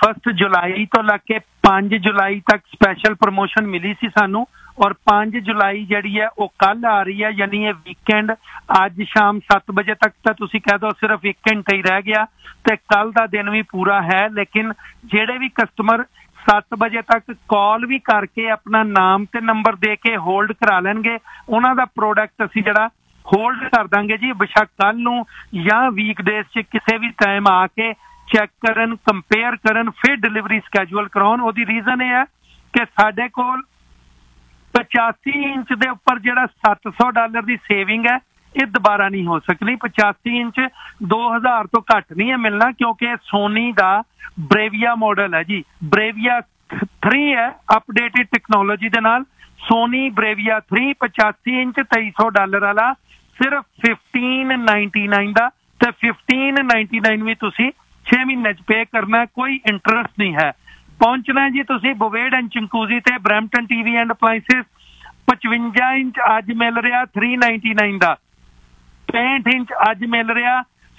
1 जुलाई तो लग के 5 जुलाई तक स्पैशल प्रमोशन मिली सी सानू और 5 जुलाई जिहड़ी है वो कल आ रही है, यानी ये वीकेंड अज शाम 7 बजे तक तो तुसी कह दो सिर्फ 1 घंटा ही रह गया तो कल का दिन भी पूरा है। लेकिन जेडे भी कस्टमर 7 बजे तक कॉल भी करके अपना नाम ते नंबर दे के होल्ड करा लेंगे, उन्हां दा प्रोडक्ट असीं जिहड़ा होल्ड कर देंगे जी, बेशक कल नूं या वीकडेज च किसी भी टाइम आके चैक करन, कंपेयर करन, फिर डिलीवरी स्कैजूअल कराउन। ओहदी रीजन यह है कि साडे कोल 85 इंच के उपर जिहड़ा $700 की सेविंग है ये दोबारा नहीं हो सकती। 85 इंच 2000 तो घट नहीं है मिलना, क्योंकि सोनी का ब्रेविया मॉडल है जी, ब्रेविया 3 है अपडेटेड टेक्नोलॉजी के नाल। सोनी ब्रेविया 3 85 इंच $2300 वाला सिर्फ 1599 का, तो 1599 भी तुसी 6 महीने पे करना है, कोई इंटरस्ट नहीं है। पहुंचना है जी तुसी बोवेड एंड चिंकूजी ते Brampton TV and appliances 55 inch अज मिल रहा 399 का, 65 इंच अज मिल रहा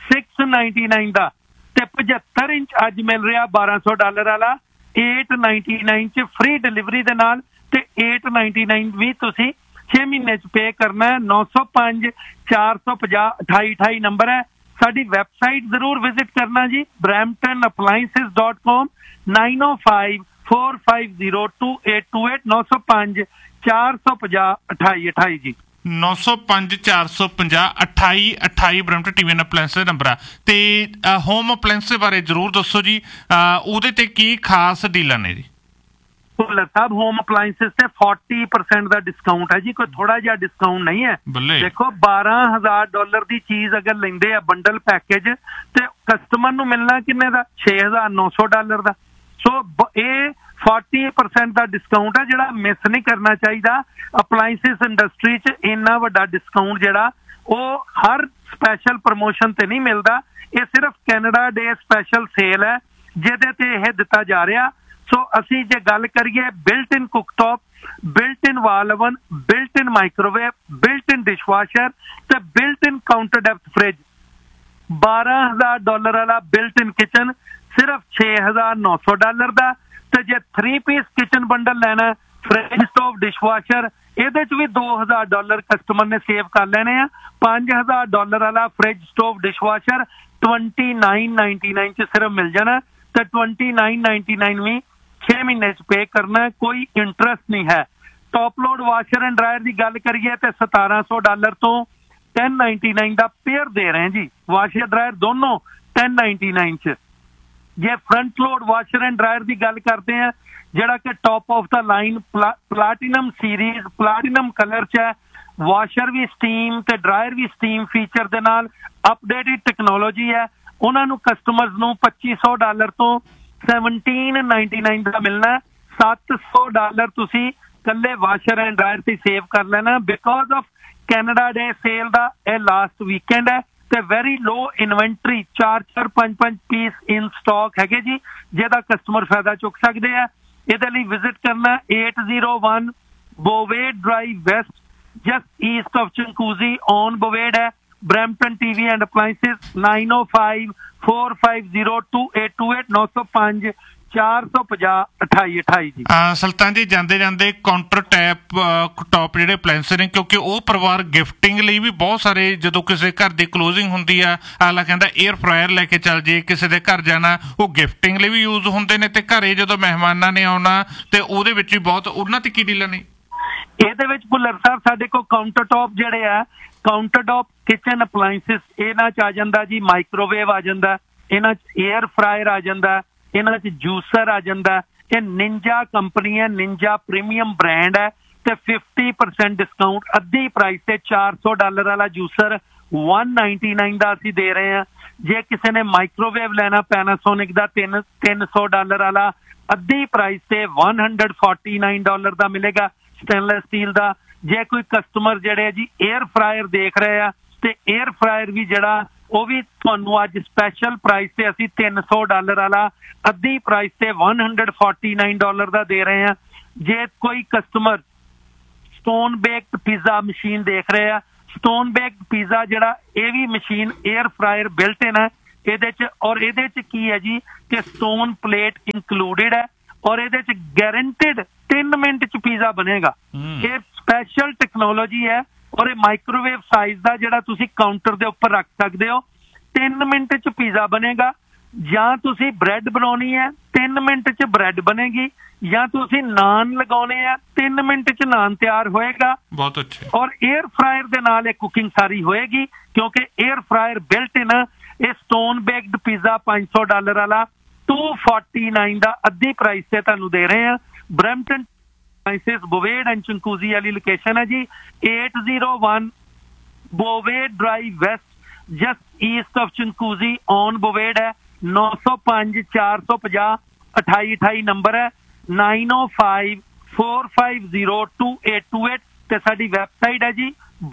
699 का, ते 75 इंच अज मिल रहा $1200 वाला 899 च फ्री डिलीवरी दे नाल, ते 899 भी तुसी 6 महीने च पे करना है। 905 450 2828 नंबर है। साडी वेबसाइट जरूर विजिट करना जी, bramptonappliances.com 905 450 2828 905 450 2828 ji. 905 450 2828 Brampton TV and अपलायंसेस number आ। ते होम अपलायंस बारे जरूर दसो जी, ਉਹਦੇ ਤੇ ਕੀ ਖਾਸ ਡੀਲਾਂ ਨੇ ਜੀ? भुल्लर साहब होम अपलायंसेस से 40% का डिस्काउंट है जी, कोई थोड़ा जिहा डिस्काउंट नहीं है। देखो $12,000 की चीज अगर लेंदे आ बंडल पैकेज ते कस्टमर नूं मिलना किन्ने दा $6,900 का। सो ये 40% का डिस्काउंट है जिहड़ा मिस नहीं करना चाहिए। अपलायंसेस इंडस्ट्री च इन्ना वड्डा डिस्काउंट जिहड़ा वो हर स्पैशल प्रमोशन ते नहीं मिलता, ये सिर्फ कैनेडा डे स्पैशल सेल है जिहदे ते यह दिता जा रहा। सो असी जे गल करिए built in cooktop, built in वाल oven, built in microwave, built in dishwasher ते built in counter depth fridge, $12,000 वाला बिल्ट इन किचन सिर्फ $6,900 का। ते जे 3 पीस किचन बंडल लेना फ्रिज स्टोव डिशवाशर ਇਹਦੇ ਚ ਵੀ $2,000 कस्टमर ने सेव कर लेने हैं। $5,000 वाला फ्रिज स्टोव डिशवाशर 2999 च सिर्फ मिल जाना, तो 2999 भी 6 महीने च पे करना, कोई इंटरस्ट नहीं है। Top load washer and dryer की गल करिए तो $1,700 तो 1099 का पेयर दे रहे हैं जी, वाशर ड्रायर दोनों 1099 च। जे front load washer and dryer की गल करते हैं जिहड़ा कि top of the line platinum series platinum colour च है, वाशर भी स्टीम ते ड्रायर भी स्टीम फीचर दे नाल अपडेटेड टेक्नोलॉजी है। उन्होंने कस्टमर्स नूं $2,500 तो 1799 का मिलना। $700 तुसी कल्ले वाशर एंड ड्रायर से सेव कर लेना। Because of Canada day cell का यह लास्ट वीकेंड है ते very low inventory 4-5 piece in stock है जी, जिहदा कस्टमर फायदा चुक सकते हैं। इहदे लई विजिट करना 801 बोवेड drive waste, just east of चंकूजी on बोवेड है। ब्रैम्पटन टीवी एंड अपलायंसेस 905 450 2828 905 450 2828 जी। सुल्तान जी ਜਾਂਦੇ ਜਾਂਦੇ ਕਾਊਂਟਰ ਟੌਪ ਜਿਹੜੇ ਅਪਲਾਇੰਸ ਨੇ, ਕਿਉਂਕਿ ਉਹ ਪਰਿਵਾਰ ਗਿਫਟਿੰਗ ਲਈ ਵੀ ਬਹੁਤ ਸਾਰੇ, ਜਦੋਂ ਕਿਸੇ ਘਰ ਦੀ ਕਲੋਜ਼ਿੰਗ ਹੁੰਦੀ ਆ ਅਗਲਾ ਕਹਿੰਦਾ 에ਅਰ ਫਰਾਇਰ ਲੈ ਕੇ ਚੱਲ ਜੇ, ਕਿਸੇ ਦੇ ਘਰ ਜਾਣਾ ਉਹ ਗਿਫਟਿੰਗ ਲਈ ਵੀ ਯੂਜ਼ ਹੁੰਦੇ ਨੇ, ਤੇ ਘਰੇ ਜਦੋਂ ਮਹਿਮਾਨਾਂ ਨੇ ਆਉਣਾ ਤੇ ਉਹਦੇ ਵਿੱਚ ਵੀ ਬਹੁਤ, ਉਹਨਾਂ ਤੇ ਕੀ ਡੀਲਾਂ ਨੇ? ਇਹਦੇ ਵਿੱਚ ਭੁੱਲਰ ਸਾਹਿਬ ਸਾਡੇ ਕੋਲ ਕਾਊਂਟਰ ਟੌਪ ਜਿਹੜੇ ਆ, ਕਾਊਂਟਰ ਟੌਪ ਕਿਚਨ ਅਪਲਾਇੰਸਿਸ ਇਹਨਾਂ ਚ ਆ ਜਾਂਦਾ ਜੀ, ਮਾਈਕ੍ਰੋਵੇਵ ਆ ਜਾਂਦਾ, ਇਹਨਾਂ ਚ 에ਅਰ ਫਰਾਇਰ ਆ ਜਾਂਦਾ, ਇਹਨਾਂ ਚ ਜੂਸਰ ਆ ਜਾਂਦਾ। ਇਹ ਨਿੰਜਾ ਕੰਪਨੀ ਹੈ, ਨਿੰਜਾ ਪ੍ਰੀਮੀਅਮ ਬ੍ਰਾਂਡ ਹੈ ਤੇ 50% ਡਿਸਕਾਊਂਟ ਅੱਧੀ ਪ੍ਰਾਈਸ ਤੇ $400 ਵਾਲਾ ਜੂਸਰ 199 ਦਾ ਅਸੀਂ ਦੇ ਰਹੇ ਹਾਂ। ਜੇ ਕਿਸੇ ਨੇ ਮਾਈਕ੍ਰੋਵੇਵ ਲੈਣਾ ਪੈਨਾਸੋਨਿਕ ਦਾ $300 ਵਾਲਾ ਅੱਧੀ ਪ੍ਰਾਈਸ ਤੇ $149 ਦਾ ਮਿਲੇਗਾ ਸਟੇਨਲੈਸ ਸਟੀਲ ਦਾ। ਜੇ ਕੋਈ ਕਸਟਮਰ ਜਿਹੜੇ ਜੀ 에ਅਰ ਫਰਾਇਰ ਦੇਖ ਰਹੇ ਆ ਤੇ 에ਅਰ ਫਰਾਇਰ ਵੀ ਜਿਹੜਾ ਉਹ ਵੀ ਤੁਹਾਨੂੰ ਅੱਜ ਸਪੈਸ਼ਲ ਪ੍ਰਾਈਸ ਤੇ ਅਸੀਂ $300 ਵਾਲਾ ਅੱਧੀ ਪ੍ਰਾਈਸ ਤੇ $149 ਦਾ ਦੇ ਰਹੇ ਹਾਂ। ਜੇ ਕੋਈ customer stone baked pizza machine ਦੇਖ ਰਹੇ ਆ, ਸਟੋਨ ਬੇਕਡ ਪੀਜ਼ਾ ਜਿਹੜਾ ਇਹ ਵੀ ਮਸ਼ੀਨ 에ਅਰ ਫਰਾਇਰ ਬਿਲਟ ਇਨ ਹੈ, ਇਹਦੇ 'ਚ। ਔਰ ਇਹਦੇ 'ਚ ਕੀ ਹੈ ਜੀ ਕਿ ਸਟੋਨ ਪਲੇਟ ਇੰਕਲੂਡਿਡ ਹੈ ਔਰ ਇਹਦੇ 'ਚ ਗਾਰੰਟਿਡ 3 ਮਿੰਟ 'ਚ ਪੀਜ਼ਾ ਬਣੇਗਾ। ਇਹ ਸਪੈਸ਼ਲ ਟੈਕਨੋਲੋਜੀ ਹੈ ਔਰ ਇਹ ਮਾਈਕ੍ਰੋਵੇਵ ਸਾਈਜ਼ ਦਾ ਜਿਹੜਾ ਤੁਸੀਂ ਕਾਊਂਟਰ ਦੇ ਉੱਪਰ ਰੱਖ ਸਕਦੇ ਹੋ। 3 ਮਿੰਟ 'ਚ ਪੀਜ਼ਾ ਬਣੇਗਾ। ਜਾਂ ਤੁਸੀਂ ਬ੍ਰੈਡ ਬਣਾਉਣੀ ਹੈ 3 ਮਿੰਟ 'ਚ ਬ੍ਰੈਡ ਬਣੇਗੀ, ਜਾਂ ਤੁਸੀਂ ਨਾਨ ਲਗਾਉਣੇ ਆ 3 ਮਿੰਟ 'ਚ ਨਾਨ ਤਿਆਰ ਹੋਏਗਾ। ਬਹੁਤ ਅੱਛਾ। ਔਰ 에ਅਰ ਫਰਾਇਰ ਦੇ ਨਾਲ ਇਹ ਕੁਕਿੰਗ ਸਾਰੀ ਹੋਏਗੀ ਕਿਉਂਕਿ 에ਅਰ ਫਰਾਇਰ ਬਿਲਟ ਇਨ। ਇਹ ਸਟੋਨ ਬੇਕਡ ਪੀਜ਼ਾ $500 ਵਾਲਾ $249 ਦਾ ਅੱਧੀ ਪ੍ਰਾਈਸ ਤੇ ਤੁਹਾਨੂੰ ਦੇ ਰਹੇ ਆ। ਬਰੈਂਪਟਨ ਬੋਵੇਡ ਐਂਡ ਚੰਕੂਜ਼ੀ ਵਾਲੀ ਲੋਕੇਸ਼ਨ ਹੈ ਜੀ 801 ਬੋਵੇਡ drive West, just East of ਚੰਕੂਜ਼ੀ on ਬੋਵੇਡ ਹੈ। 905 450 2828 ਨੰਬਰ ਹੈ। 905 450 2828 ਤੇ ਸਾਡੀ ਵੈਬਸਾਈਟ ਹੈ ਜੀ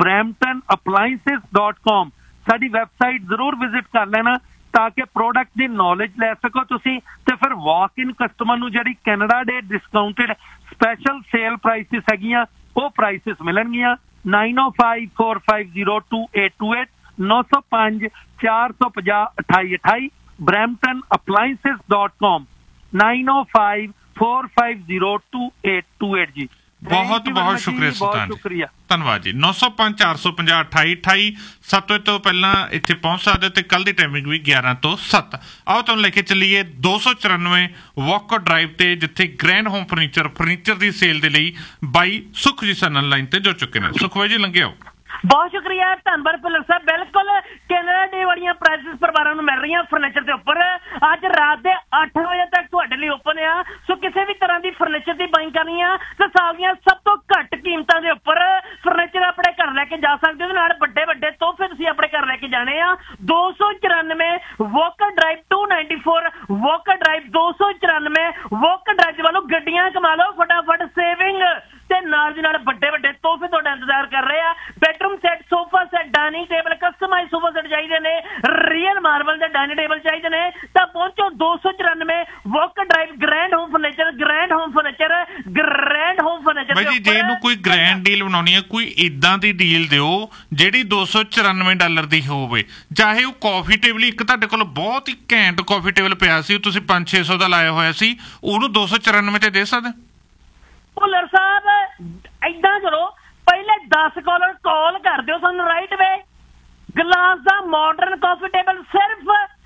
bramptonappliances.com। ਸਾਡੀ ਵੈਬਸਾਈਟ ਜ਼ਰੂਰ ਵਿਜ਼ਿਟ ਕਰ ਲੈਣਾ ਤਾਂ ਕਿ ਪ੍ਰੋਡਕਟ ਦੀ ਨੌਲੇਜ ਲੈ ਸਕੋ ਤੁਸੀਂ, ਤੇ ਫਿਰ ਵਾਕ ਇਨ ਕਸਟਮਰ ਨੂੰ ਜਿਹੜੀ ਕੈਨੇਡਾ ਦੇ ਡਿਸਕਾਊਂਟਡ ਸਪੈਸ਼ਲ ਸੇਲ ਪ੍ਰਾਈਸਿਸ ਹੈਗੀਆਂ ਉਹ ਪ੍ਰਾਈਸਿਸ ਮਿਲਣਗੀਆਂ। 905 450 2828 905 450 2828 bramptonappliances.com 905 450 2828 ਜੀ। ਬਹੁਤ ਬਹੁਤ ਸ਼ੁਕਰੀਆ ਸੁਲਤਾਨ ਜੀ, ਧੰਨਵਾਦ ਜੀ। 905 450 2828 7 ਵਜੇ ਤੋਂ ਪਹਿਲਾਂ ਇੱਥੇ ਪਹੁੰਚ ਸਕਦੇ ਤੇ ਕੱਲ ਦੀ ਟਾਈਮਿੰਗ ਵੀ 11 ਤੋਂ 7। ਆਓ ਤੁਹਾਨੂੰ ਲੈ ਕੇ ਚੱਲੀਏ 294 ਵਾਕਰ ਡਰਾਈਵ ਤੇ, ਜਿੱਥੇ ਗ੍ਰੈਂਡ ਹੋਮ ਫਰਨੀਚਰ ਦੀ ਸੇਲ ਦੇ ਲਈ ਬਾਈ ਸੁਖ ਜੀ ਸਾਨੂੰ ਲਾਈਨ ਤੇ ਜੁੜ ਚੁੱਕੇ ਨੇ। ਸੁਖ ਬਾਈ ਜੀ ਲੰਘੇ ਆਓ। ਬਹੁਤ ਸ਼ੁਕਰੀਆ, ਧੰਨਵਾਦ ਭੁੱਲਰ ਸਾਹਿਬ। ਬਿਲਕੁਲ ਕੈਨੇਡਾ ਡੇ ਵਾਲੀਆਂ ਪ੍ਰਾਈਸਿਸ ਪਰਿਵਾਰਾਂ ਨੂੰ ਮਿਲ ਰਹੀਆਂ ਫਰਨੀਚਰ ਦੇ ਉੱਪਰ। ਅੱਜ ਰਾਤ ਦੇ 8 ਵਜੇ ਤੱਕ ਤੁਹਾਡੇ ਲਈ ਓਪਨ ਆ। ਸੋ ਕਿਸੇ ਵੀ ਤਰ੍ਹਾਂ ਦੀ ਫਰਨੀਚਰ ਦੀ ਬਾਈਂਗ ਕਰਨੀ ਆ ਤੇ ਸਾਲ ਦੀਆਂ ਸਭ ਤੋਂ ਘੱਟ ਕੀਮਤਾਂ ਦੇ ਉੱਪਰ ਫਰਨੀਚਰ ਆਪਣੇ ਘਰ ਲੈ ਕੇ ਜਾ ਸਕਦੇ ਹੋ। ਨਾਲ ਵੱਡੇ ਵੱਡੇ ਤੋਹਫੇ ਤੁਸੀਂ ਆਪਣੇ ਘਰ ਲੈ ਕੇ ਜਾਣੇ ਆ। 294 Walker drive 294 Walker drive 294 Walker drive ਵੱਲੋਂ ਗੱਡੀਆਂ ਕਮਾ ਲਓ ਫਟਾਫਟ ਸੇਵਿੰਗ ਤੇ ਨਾਲ ਦੀ ਨਾਲ ਵੱਡੇ ਵੱਡੇ ਤੋਹਫੇ ਤੁਹਾਡਾ ਇੰਤਜ਼ਾਰ ਕਰ ਰਹੇ ਆ। Bedroom set, sofa set, dining table, customise sofa set ਚਾਹੀਦੇ ਨੇ, ਰੀਅਲ ਮਾਰਬਲ ਦੇ ਡਾਈਨਿੰਗ ਟੇਬਲ ਚਾਹੀਦੇ ਨੇ ਤਾਂ ਪਹੁੰਚੋ 294 Walker drive grand home furniture. Grand home furniture, grand home furniture. ਬਾਈ ਜੀ ਜੇ ਇਹਨੂੰ ਕੋਈ ਗ੍ਰੈਂਡ ਡੀਲ ਬਣਾਉਣੀ ਹੈ, ਕੋਈ ਇਦਾਂ ਦੀ ਡੀਲ ਦਿਓ ਜਿਹੜੀ $294 ਦੀ ਹੋਵੇ। ਚਾਹੇ ਉਹ ਕਾਫੀ ਟੇਬਲ, ਇੱਕ ਤੁਹਾਡੇ ਕੋਲ ਬਹੁਤ ਹੀ ਘੈਂਟ ਕਾਫੀ ਟੇਬਲ ਪਿਆ ਸੀ, ਤੁਸੀਂ 500-600 ਦਾ ਲਾਇਆ ਹੋਇਆ ਸੀ, ਉਹਨੂੰ 294 ਤੇ ਦੇ ਸਕਦੇ। ਭੁੱਲਰ ਸਾਹਿਬ ਏਦਾਂ ਕਰੋ, ਪਹਿਲੇ 10 ਕਾਲਰ ਕਾਲ ਕਰ ਦਿਓ ਸਾਨੂੰ ਰਾਈਟ ਵੇ। ਗਲਾਸ ਦਾ ਮਾਡਰਨ ਕਾਫੀ ਟੇਬਲ ਸਿਰਫ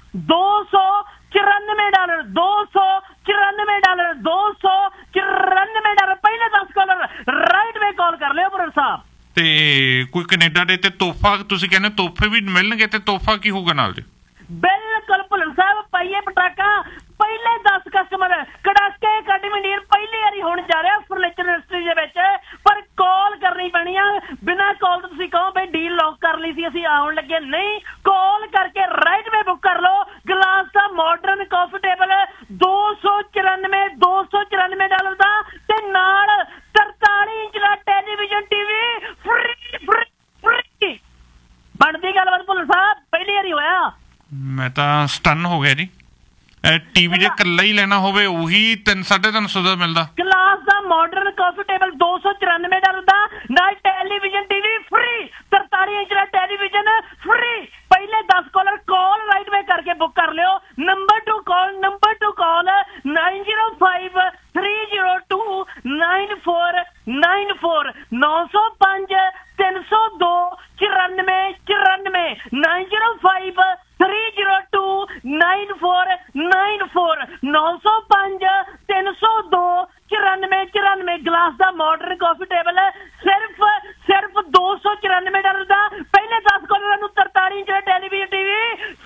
$294 $294 $294 ਪਹਿਲੇ 10 ਕਾਲਰ ਰਾਈਟ ਵੇ ਕਾਲ ਕਰ ਲਿਓ ਭੁੱਲਰ ਸਾਹਿਬ। ਤੇ ਕੋਈ ਕੈਨੇਡਾ ਦੇ ਤੇ ਤੋਹਫਾ ਤੁਸੀਂ ਕਹਿੰਦੇ ਤੋਹਫੇ ਵੀ ਮਿਲਣਗੇ, ਤੇ ਤੋਹਫਾ ਕੀ ਹੋਊਗਾ ਨਾਲ ਜੀ? ਬਿਲਕੁਲ ਭੁੱਲਰ ਸਾਹਿਬ, ਪਾਈਏ ਪਟਾਕਾ। ਪਹਿਲੇ 10 ਕਸਟਮਰ ਕੜਾਕੇ ਅਕੈਡਮੀ ਪਹਿਲੀ ਵਾਰੀ ਹੋਣ ਜਾ ਰਿਹਾ ਫਰਨੀਚਰ ਇੰਡਸਟਰੀ ਦੇ ਵਿੱਚ, ਪਰ ਕਾਲ ਕਰਨੀ ਪੈਣੀ ਆ। ਬਿਨਾਂ ਕਾਲ ਤੋਂ ਤੁਸੀਂ ਕਹੋ ਬਈ ਡੀਲ ਲੌਕ ਕਰ ਲਈ ਸੀ ਅਸੀਂ ਆਉਣ ਲੱਗੇ, ਨਹੀਂ, ਕਾਲ ਕਰਕੇ ਰਾਈਟ ਵੇ ਬੁੱਕ ਕਰ ਲਓ। ਗਲਾਸ ਦਾ ਮਾਡਰਨ ਕਾਫੀ ਟੇਬਲ $294 ਦਾ ਤੇ ਨਾਲ 43 ਇੰਚ ਦਾ ਟੈਲੀਵਿਜ਼ਨ ਟੀਵੀ ਫ੍ਰੀ। ਬਣਦੀ ਗੱਲਬਾਤ ਭੁੱਲਰ ਸਾਹਿਬ, ਪਹਿਲੀ ਵਾਰੀ ਹੋਇਆ। ਮੈਂ ਤਾਂ ਸਟਨ ਹੋ ਗਿਆ ਜੀ। ਟੀਵੀ ਜੇ ਇਕੱਲਾ ਹੀ ਲੈਣਾ ਹੋਵੇ ਉਹੀ 350 ਦਾ ਮਿਲਦਾ। ਗਲਾਸ ਦਾ ਮਾਡਰਨ ਕਾਫੀ ਟੇਬਲ $294 ਦਾ ਨਾਲ ਟੈਲੀਵਿਜ਼ਨ ਟੀਵੀ ਫ੍ਰੀ। 43 ਇੰਚ ਦਾ ਟੈਲੀਵਿਜ਼ਨ ਫ੍ਰੀ। ਪਹਿਲੇ 10 ਕਾਲਰ ਕਾਲ ਰਾਈਟ ਵੇ ਕਰਕੇ ਬੁੱਕ ਕਰ ਲਿਓ। ਨੰਬਰ ਟੂ ਕਾਲ 905 302 9494 905 302 9494 905 302 9494 905 302 9494। ਗਲਾਸ ਦਾ ਮਾਡਰਨ ਕਾਫੀ ਟੇਬਲ ਸਿਰਫ $294 ਦਾ। ਪਹਿਲੇ 10 ਕਾਲਰਾਂ ਨੂੰ 43 ਇੰਚ ਦਾ ਟੈਲੀਵਿਜ਼ਨ ਟੀਵੀ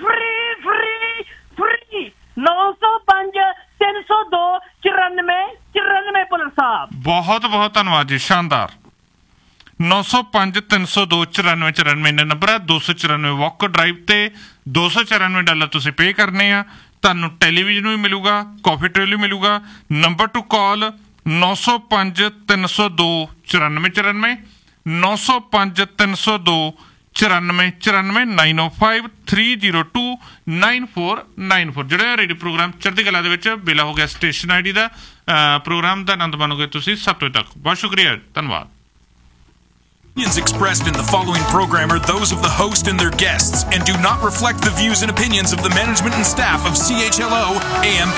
ਫ੍ਰੀ 905 302 9494 ਭੁੱਲਰ ਸਾਹਿਬ। ਬਹੁਤ ਬਹੁਤ ਧੰਨਵਾਦ ਜੀ, ਸ਼ਾਨਦਾਰ। 905 302 9494 ਨੰਬਰ ਹੈ। 294 ਵਾਕਰ ਡਰਾਈਵ ਤੇ $294 ਤੁਸੀਂ ਪੇ ਕਰਨੇ ਆ। ਤੁਹਾਨੂੰ ਟੈਲੀਵਿਜ਼ਨ ਵੀ ਮਿਲੂਗਾ, ਕਾਫੀ ਟੇਬਲ ਵੀ ਮਿਲੂਗਾ। ਨੰਬਰ ਟੂ ਕਾਲ 905 302 9494 905 302 9494 905 302 9494। ਜਿਹੜਾ ਰੇਡੀਓ ਪ੍ਰੋਗਰਾਮ ਚੜ੍ਹਦੀ ਕਲਾ ਦੇ ਵਿੱਚ ਵੇਲਾ ਹੋ ਗਿਆ ਸਟੇਸ਼ਨ ਆਈਡੀ ਦਾ ਪ੍ਰੋਗਰਾਮ ਦਾ ਆਨੰਦ ਮਾਣੋਗੇ ਤੁਸੀਂ 7 ਵਜੇ ਤੱਕ। ਬਹੁਤ ਸ਼ੁਕਰੀਆ, ਧੰਨਵਾਦ। Opinions expressed in the following program are those of the host and their guests and do not reflect the views and opinions of the management and staff of CHLO AM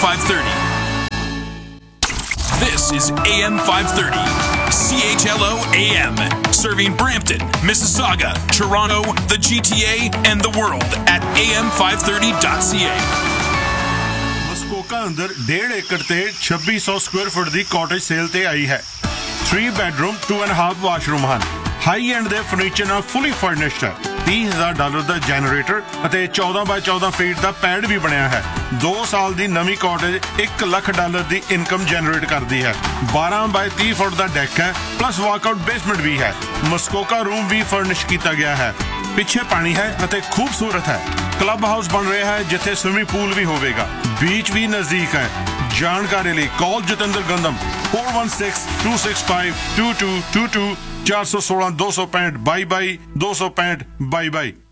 530. This is AM 530, CHLO AM, serving Brampton, Mississauga, Toronto, the GTA, and the world at am530.ca. ਮਸਕੋਕਾ ਅੰਦਰ 1.5 ਏਕੜ ਤੇ 2600 square foot ਦੀ cottage sale ਤੇ ਆਈ ਹੈ। 3 bedroom 2.5 washroom ਹਨ। High end ਦੇ furniture ਨਾਲ ਫੁੱਲੀ furnished ਹੈ। $30,000 ਦਾ generator ਅਤੇ 14 ਬਾਈ 14 ਫੀਟ ਦਾ ਪੈਡ ਵੀ ਬਣਿਆ ਹੈ। 2 ਸਾਲ ਦੀ ਨਵੀਂ ਕਾਟੇਜ $1 ਲੱਖ ਦੀ ਇਨਕਮ ਜਨਰੇਟ ਕਰਦੀ ਹੈ। 12 ਬਾਈ 30 ਫੁੱਟ ਦਾ ਡੈਕ ਹੈ, ਪਲੱਸ ਵਾਕਆਊਟ ਬੇਸਮੈਂਟ ਵੀ ਹੈ। ਮਸਕੋਕਾ ਰੂਮ ਵੀ ਫਰਨਿਸ਼ ਕੀਤਾ ਗਿਆ ਹੈ। ਪਿੱਛੇ ਪਾਣੀ ਹੈ ਅਤੇ ਖੂਬਸੂਰਤ ਹੈ। ਕਲੱਬ ਹਾਊਸ ਬਣ ਰਿਹਾ ਹੈ ਜਿੱਥੇ ਸਵਿਮਿੰਗ ਪੂਲ ਵੀ ਹੋਵੇਗਾ। ਬੀਚ ਵੀ ਨਜ਼ਦੀਕ ਹੈ। ਜਾਣਕਾਰੀ ਲਈ ਕਾਲ ਜਤਿੰਦਰ ਗੰਦਮ 4162652222 416 265 22 265 22।